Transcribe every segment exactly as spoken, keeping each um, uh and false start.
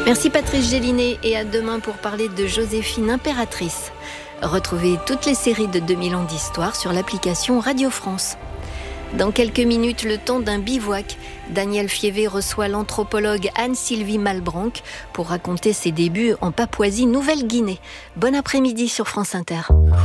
Merci Patrice Gélinet et à demain pour parler de Joséphine Impératrice. Retrouvez toutes les séries de deux mille ans d'histoire sur l'application Radio France. Dans quelques minutes, le temps d'un bivouac, Daniel Fievé reçoit l'anthropologue Anne-Sylvie Malbranck pour raconter ses débuts en Papouasie-Nouvelle-Guinée. Bon après-midi sur France Inter.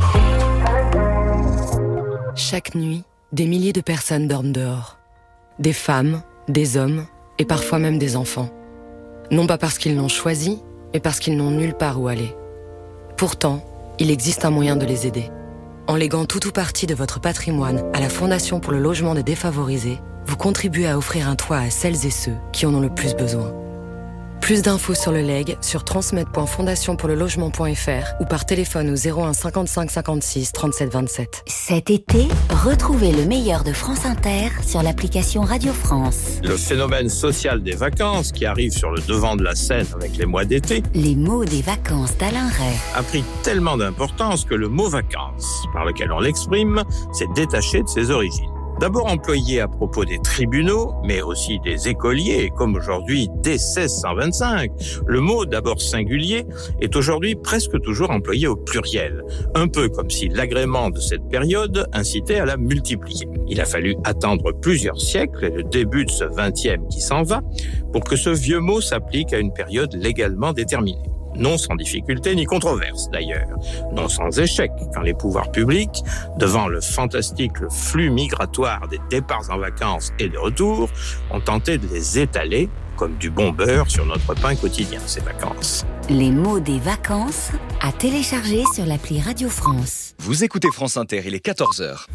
Chaque nuit, des milliers de personnes dorment dehors. Des femmes, des hommes et parfois même des enfants. Non pas parce qu'ils l'ont choisi, mais parce qu'ils n'ont nulle part où aller. Pourtant, il existe un moyen de les aider. En léguant tout ou partie de votre patrimoine à la Fondation pour le logement des défavorisés, vous contribuez à offrir un toit à celles et ceux qui en ont le plus besoin. Plus d'infos sur le legs sur transmet point fondation pour le logement point f r ou par téléphone au zéro un cinquante-cinq cinquante-six trente-sept vingt-sept. Cet été, retrouvez le meilleur de France Inter sur l'application Radio France. Le phénomène social des vacances qui arrive sur le devant de la scène avec les mois d'été. Les mots des vacances d'Alain Ray A pris tellement d'importance que le mot vacances, par lequel on l'exprime, s'est détaché de ses origines. D'abord employé à propos des tribunaux, mais aussi des écoliers, comme aujourd'hui dès seize cent vingt-cinq, le mot d'abord singulier est aujourd'hui presque toujours employé au pluriel, un peu comme si l'agrément de cette période incitait à la multiplier. Il a fallu attendre plusieurs siècles et le début de ce vingtième qui s'en va pour que ce vieux mot s'applique à une période légalement déterminée. Non sans difficulté ni controverse d'ailleurs, non sans échec quand les pouvoirs publics, devant le fantastique flux migratoire des départs en vacances et des retours, ont tenté de les étaler comme du bon beurre sur notre pain quotidien, ces vacances. Les mots des vacances à télécharger sur l'appli Radio France. Vous écoutez France Inter, il est quatorze heures.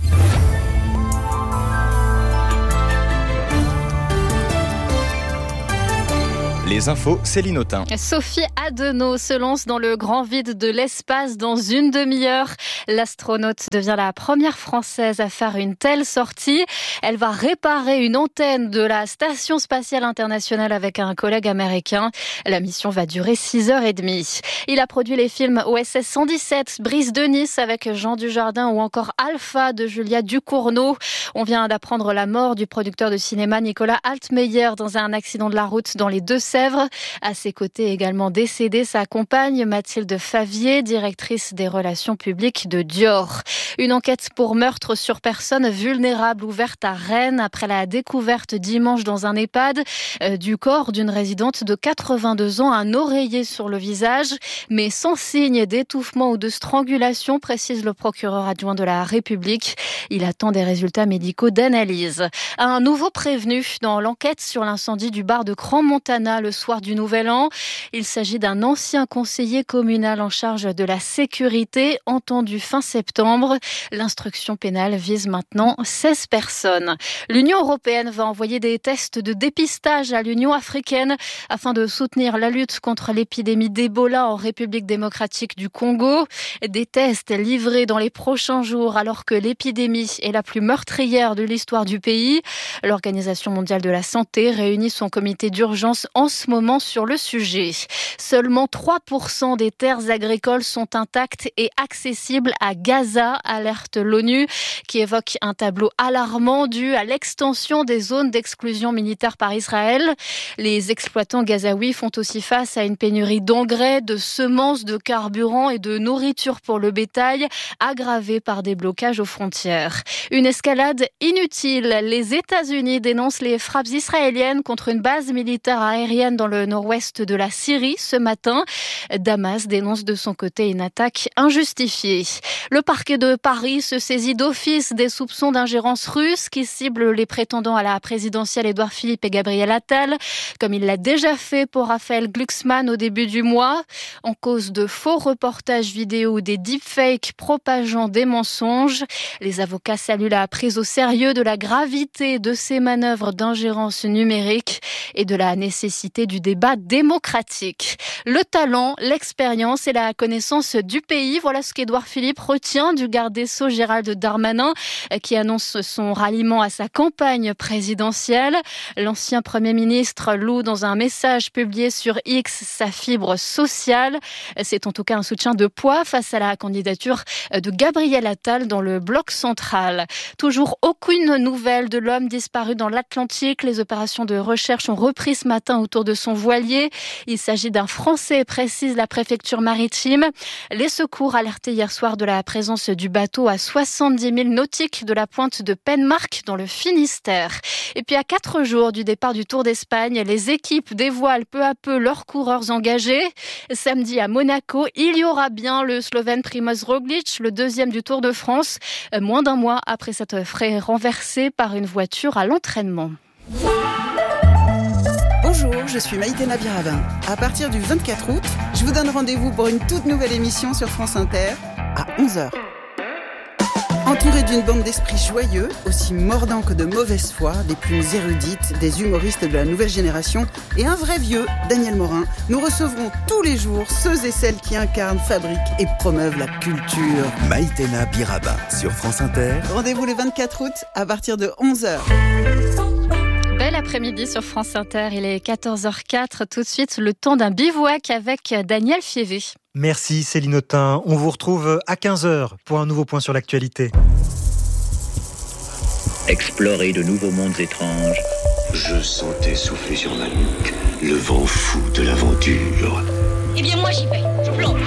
Les infos, Céline Autain. Sophie Adenau se lance dans le grand vide de l'espace dans une demi-heure. L'astronaute devient la première Française à faire une telle sortie. Elle va réparer une antenne de la Station spatiale internationale avec un collègue américain. La mission va durer six heures trente. Il a produit les films O S S cent dix-sept, Brise de Nice avec Jean Dujardin ou encore Alpha de Julia Ducournau. On vient d'apprendre la mort du producteur de cinéma Nicolas Altmeyer dans un accident de la route dans les Deux-Sèvres. À ses côtés également décédée sa compagne Mathilde Favier, directrice des relations publiques de Dior. Une enquête pour meurtre sur personne vulnérable ouverte à Rennes après la découverte dimanche dans un EHPAD euh, du corps d'une résidente de quatre-vingt-deux ans, un oreiller sur le visage, mais sans signe d'étouffement ou de strangulation, précise le procureur adjoint de la République. Il attend des résultats médicaux d'analyse. Un nouveau prévenu dans l'enquête sur l'incendie du bar de Crans-Montana le soir du Nouvel An. Il s'agit d'un ancien conseiller communal en charge de la sécurité, entendu fin septembre. L'instruction pénale vise maintenant seize personnes. L'Union européenne va envoyer des tests de dépistage à l'Union africaine afin de soutenir la lutte contre l'épidémie d'Ebola en République démocratique du Congo. Des tests livrés dans les prochains jours alors que l'épidémie est la plus meurtrière de l'histoire du pays. L'Organisation mondiale de la santé réunit son comité d'urgence en ce moment sur le sujet. Seulement trois pour cent des terres agricoles sont intactes et accessibles à Gaza, alerte l'ONU, qui évoque un tableau alarmant dû à l'extension des zones d'exclusion militaire par Israël. Les exploitants gazaouis font aussi face à une pénurie d'engrais, de semences, de carburant et de nourriture pour le bétail, aggravée par des blocages aux frontières. Une escalade inutile. Les États-Unis dénoncent les frappes israéliennes contre une base militaire aérienne dans le nord-ouest de la Syrie ce matin. Damas dénonce de son côté une attaque injustifiée. Le parquet de Paris se saisit d'office des soupçons d'ingérence russe qui ciblent les prétendants à la présidentielle Édouard Philippe et Gabriel Attal, comme il l'a déjà fait pour Raphaël Glucksmann au début du mois. En cause de faux reportages vidéo ou des deepfakes propageant des mensonges. Les avocats saluent la prise au sérieux de la gravité de ces manœuvres d'ingérence numérique et de la nécessité du débat démocratique. Le talent, l'expérience et la connaissance du pays, voilà ce qu'Édouard Philippe retient du garde des Sceaux Gérald Darmanin, qui annonce son ralliement à sa campagne présidentielle. L'ancien Premier ministre loue dans un message publié sur X sa fibre sociale. C'est en tout cas un soutien de poids face à la candidature de Gabriel Attal dans le bloc central. Toujours aucune nouvelle de l'homme disparu dans l'Atlantique. Les opérations de recherche ont repris ce matin autour autour de son voilier. Il s'agit d'un Français, précise la préfecture maritime. Les secours alertaient hier soir de la présence du bateau à soixante-dix milles nautiques de la pointe de Penmark dans le Finistère. Et puis à quatre jours du départ du Tour d'Espagne, les équipes dévoilent peu à peu leurs coureurs engagés. Samedi à Monaco, il y aura bien le Slovène Primož Roglič, le deuxième du Tour de France, moins d'un mois après s'être fait renverser par une voiture à l'entraînement. Bonjour, je suis Maïtena Birabin. À partir du vingt-quatre août, je vous donne rendez-vous pour une toute nouvelle émission sur France Inter à onze heures. Entouré d'une bande d'esprits joyeux, aussi mordants que de mauvaise foi, des plumes érudites, des humoristes de la nouvelle génération et un vrai vieux, Daniel Morin, nous recevrons tous les jours ceux et celles qui incarnent, fabriquent et promeuvent la culture. Maïtena Birabin sur France Inter. Rendez-vous le vingt-quatre août à partir de onze heures. Bel après-midi sur France Inter, il est quatorze heures quatre. Tout de suite, le temps d'un bivouac avec Daniel Fievé. Merci Céline Autain. On vous retrouve à quinze heures pour un nouveau point sur l'actualité. Explorer de nouveaux mondes étranges. Je sentais souffler sur ma nuque le vent fou de l'aventure. Eh bien moi j'y vais, je plonge.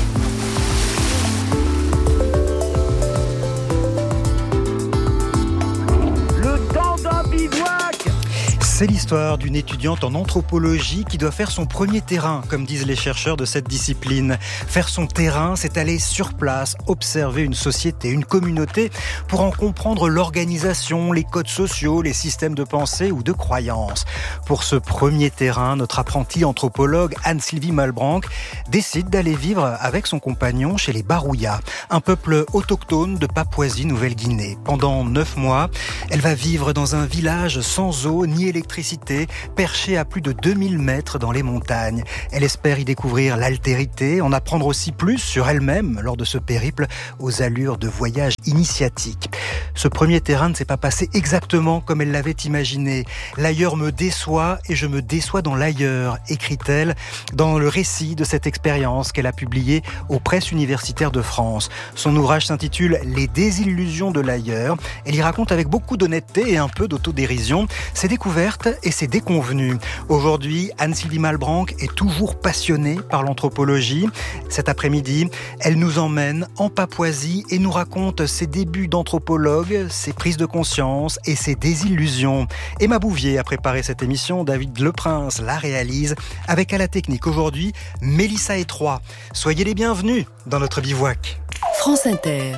Le temps d'un bivouac. C'est l'histoire d'une étudiante en anthropologie qui doit faire son premier terrain, comme disent les chercheurs de cette discipline. Faire son terrain, c'est aller sur place, observer une société, une communauté, pour en comprendre l'organisation, les codes sociaux, les systèmes de pensée ou de croyance. Pour ce premier terrain, notre apprentie anthropologue Anne-Sylvie Malbranck décide d'aller vivre avec son compagnon chez les Barouya, un peuple autochtone de Papouasie-Nouvelle-Guinée. Pendant neuf mois, elle va vivre dans un village sans eau ni électricité, perchée à plus de deux mille mètres dans les montagnes. Elle espère y découvrir l'altérité, en apprendre aussi plus sur elle-même lors de ce périple aux allures de voyage initiatique. Ce premier terrain ne s'est pas passé exactement comme elle l'avait imaginé. L'ailleurs me déçoit et je me déçois dans l'ailleurs, écrit-elle dans le récit de cette expérience qu'elle a publiée aux presses universitaires de France. Son ouvrage s'intitule « Les désillusions de l'ailleurs ». Elle y raconte avec beaucoup d'honnêteté et un peu d'autodérision ses découvertes et ses déconvenues. Aujourd'hui, Anne-Sylvie Malbranck est toujours passionnée par l'anthropologie. Cet après-midi, elle nous emmène en Papouasie et nous raconte ses débuts d'anthropologue, ses prises de conscience et ses désillusions. Emma Bouvier a préparé cette émission, David Leprince la réalise, avec à la technique aujourd'hui Mélissa Étroit. Soyez les bienvenus dans notre bivouac. France Inter.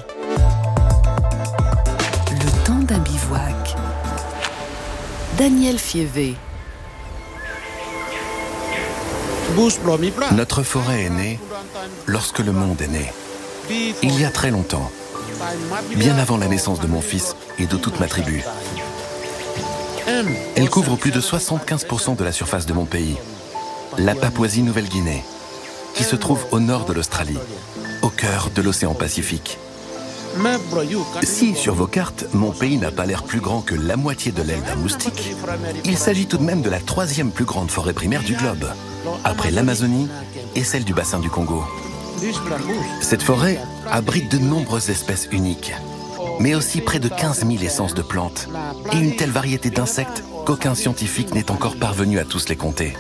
Le temps d'un bivouac. Daniel Fievé. Notre forêt est née lorsque le monde est né. Il y a très longtemps, bien avant la naissance de mon fils et de toute ma tribu. Elle couvre plus de soixante-quinze pour cent de la surface de mon pays, la Papouasie-Nouvelle-Guinée, qui se trouve au nord de l'Australie, au cœur de l'océan Pacifique. Si, sur vos cartes, mon pays n'a pas l'air plus grand que la moitié de l'aile d'un moustique, il s'agit tout de même de la troisième plus grande forêt primaire du globe, après l'Amazonie et celle du bassin du Congo. Cette forêt abrite de nombreuses espèces uniques, mais aussi près de quinze mille essences de plantes et une telle variété d'insectes qu'aucun scientifique n'est encore parvenu à tous les compter.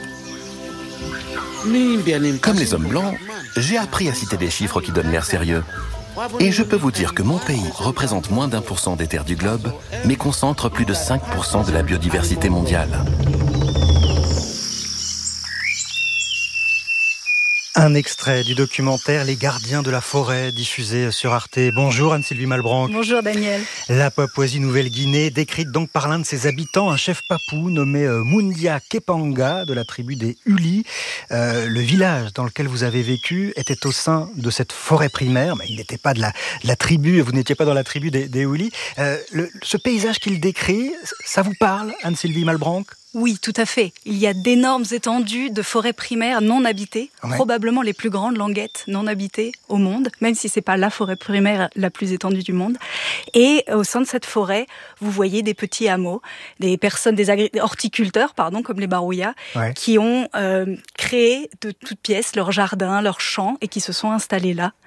Comme les hommes blancs, j'ai appris à citer des chiffres qui donnent l'air sérieux. Et je peux vous dire que mon pays représente moins d'un pour cent des terres du globe, mais concentre plus de cinq pour cent de la biodiversité mondiale. Un extrait du documentaire Les gardiens de la forêt, diffusé sur Arte. Bonjour Anne-Sylvie Malbranck. Bonjour Daniel. La Papouasie-Nouvelle-Guinée, décrite donc par l'un de ses habitants, un chef papou nommé Mundia Kepanga, de la tribu des Uli. Euh, le village dans lequel vous avez vécu était au sein de cette forêt primaire, mais il n'était pas de la, de la tribu, vous n'étiez pas dans la tribu des, des Uli. Euh, le, ce paysage qu'il décrit, ça vous parle, Anne-Sylvie Malbranck ? Oui, tout à fait. Il y a d'énormes étendues de forêts primaires non habitées, ouais. Probablement les plus grandes languettes non habitées au monde, même si c'est pas la forêt primaire la plus étendue du monde. Et au sein de cette forêt, vous voyez des petits hameaux, des personnes, des agri- horticulteurs, pardon, comme les Barouya, ouais. qui ont euh, créé de toutes pièces leur jardin, leur champ et qui se sont installés là.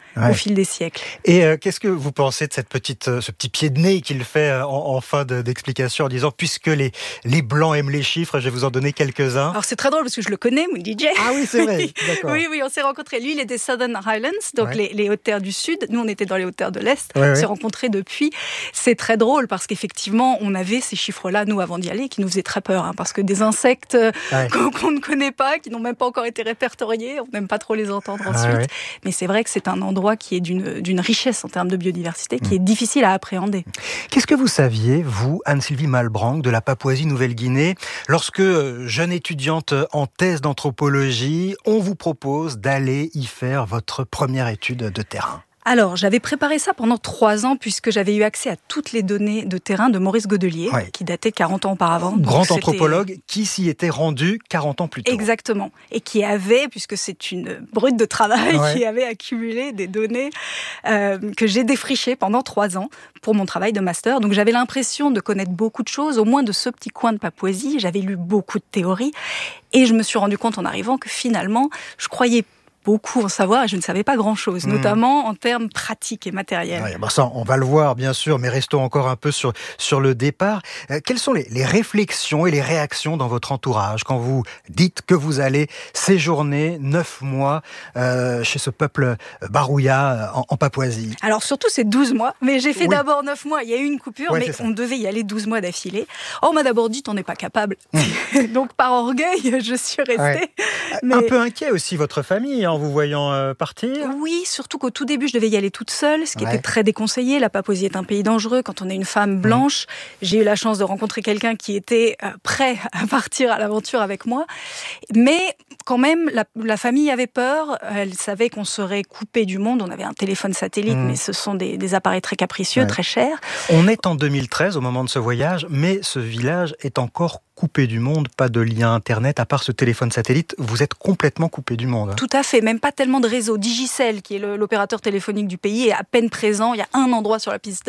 ouais. au fil des siècles. Et euh, qu'est-ce que vous pensez de cette petite, euh, ce petit pied de nez qu'il fait en, en fin de, d'explication en disant « Puisque les, les Blancs aiment les chiffres, je vais vous en donner quelques-uns ». Alors c'est très drôle parce que je le connais, mon D J. Ah oui, c'est vrai, d'accord. Oui, oui, on s'est rencontrés. Lui, il est des Southern Highlands, donc ouais. les, les hautes-terres du Sud. Nous, on était dans les hautes-terres de l'Est. Ouais, on ouais. s'est rencontrés depuis. C'est très drôle parce qu'effectivement, on avait ces chiffres-là, nous, avant d'y aller, qui nous faisaient très peur. Hein, parce que des insectes ouais. qu'on, qu'on ne connaît pas, qui n'ont même pas encore été répertoriés, on n'aime pas trop les entendre ensuite. Ah ouais. Mais c'est vrai que c'est un endroit qui est d'une, d'une richesse en termes de biodiversité, qui mmh. est difficile à appréhender. Qu'est-ce que vous saviez, vous, Anne-Sylvie Malbranc, de la Papouasie-Nouvelle-Guinée, lorsque, jeune étudiante en thèse d'anthropologie, on vous propose d'aller y faire votre première étude de terrain? Alors, j'avais préparé ça pendant trois ans puisque j'avais eu accès à toutes les données de terrain de Maurice Godelier, ouais. qui datait de quarante ans auparavant. Grand Donc, anthropologue c'était... qui s'y était rendu quarante ans plus tôt. Exactement. Et qui avait, puisque c'est une brute de travail, ouais. qui avait accumulé des données euh, que j'ai défrichées pendant trois ans pour mon travail de master. Donc, j'avais l'impression de connaître beaucoup de choses, au moins de ce petit coin de Papouasie. J'avais lu beaucoup de théories et je me suis rendu compte en arrivant que finalement, je croyais beaucoup en savoir et je ne savais pas grand-chose, mmh. notamment en termes pratiques et matériels. Ouais, bah ça, on va le voir, bien sûr, mais restons encore un peu sur, sur le départ. Euh, quelles sont les, les réflexions et les réactions dans votre entourage quand vous dites que vous allez séjourner neuf mois euh, chez ce peuple Barouya en, en Papouasie? Alors, surtout, c'est douze mois, mais j'ai fait oui. d'abord neuf mois. Il y a eu une coupure, ouais, mais on devait y aller douze mois d'affilée. Oh, on m'a d'abord dit, t'en es pas capable. Mmh. Donc, par orgueil, je suis restée. Ouais. Mais... Un peu inquiet aussi, votre famille, en vous voyant euh, partir? Oui, surtout qu'au tout début, je devais y aller toute seule, ce qui ouais. était très déconseillé. La Papouasie est un pays dangereux quand on est une femme blanche. Mmh. J'ai eu la chance de rencontrer quelqu'un qui était euh, prêt à partir à l'aventure avec moi. Mais quand même, la, la famille avait peur. Elle savait qu'on serait coupé du monde. On avait un téléphone satellite, mmh. mais ce sont des, des appareils très capricieux, ouais. très chers. On est en deux mille treize au moment de ce voyage, mais ce village est encore coupé du monde, pas de lien internet, à part ce téléphone satellite, vous êtes complètement coupé du monde. Tout à fait, même pas tellement de réseau. Digicel, qui est le, l'opérateur téléphonique du pays, est à peine présent. Il y a un endroit sur la piste